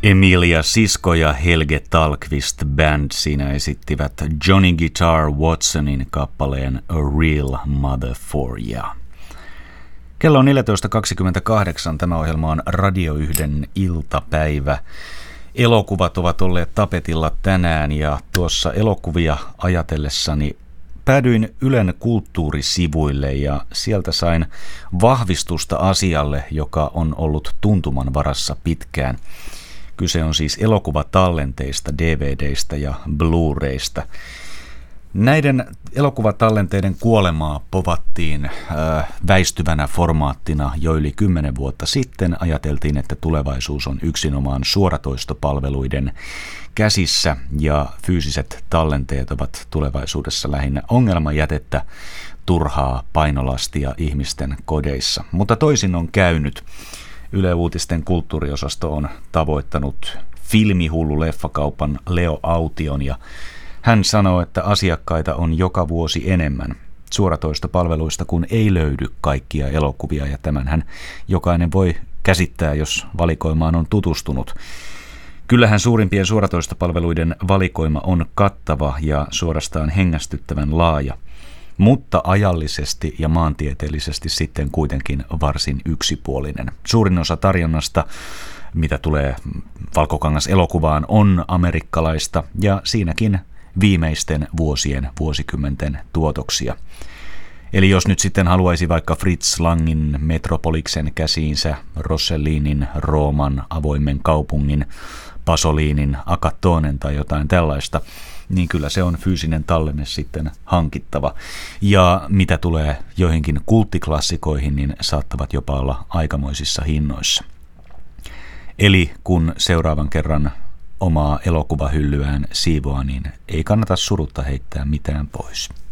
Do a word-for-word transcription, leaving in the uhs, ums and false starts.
Emilia Sisko ja Helge Tallqvist Band siinä esittivät Johnny Guitar Watsonin kappaleen A Real Mother for Ya. Kello on neljätoista kaksikymmentäkahdeksan. Tämä ohjelma on Radio yhden iltapäivä. Elokuvat ovat olleet tapetilla tänään ja tuossa elokuvia ajatellessani päädyin Ylen kulttuurisivuille ja sieltä sain vahvistusta asialle, joka on ollut tuntuman varassa pitkään. Kyse on siis elokuvatallenteista, D V D:istä ja Blu-raysta. Näiden elokuvatallenteiden kuolemaa povattiin äh, väistyvänä formaattina jo yli kymmenen vuotta sitten. Ajateltiin, että tulevaisuus on yksinomaan suoratoistopalveluiden käsissä ja fyysiset tallenteet ovat tulevaisuudessa lähinnä ongelmajätettä, turhaa painolastia ihmisten kodeissa. Mutta toisin on käynyt. Yle Uutisten kulttuuriosasto on tavoittanut filmihullu leffakaupan Leo Aution ja hän sanoo, että asiakkaita on joka vuosi enemmän suoratoistopalveluista, kun ei löydy kaikkia elokuvia ja tämänhän jokainen voi käsittää, jos valikoimaan on tutustunut. Kyllähän suurimpien suoratoistopalveluiden valikoima on kattava ja suorastaan hengästyttävän laaja, mutta ajallisesti ja maantieteellisesti sitten kuitenkin varsin yksipuolinen. Suurin osa tarjonnasta, mitä tulee Valkokangas-elokuvaan, on amerikkalaista ja siinäkin viimeisten vuosien, vuosikymmenten tuotoksia. Eli jos nyt sitten haluaisi vaikka Fritz Langin Metropoliksen käsiinsä, Rossellinin Rooman avoimen kaupungin, Pasolinin Akatonen tai jotain tällaista, niin kyllä se on fyysinen tallenne sitten hankittava. Ja mitä tulee joihinkin kulttiklassikoihin, niin saattavat jopa olla aikamoisissa hinnoissa. Eli kun seuraavan kerran omaa elokuvahyllyään siivoaa, niin ei kannata surutta heittää mitään pois.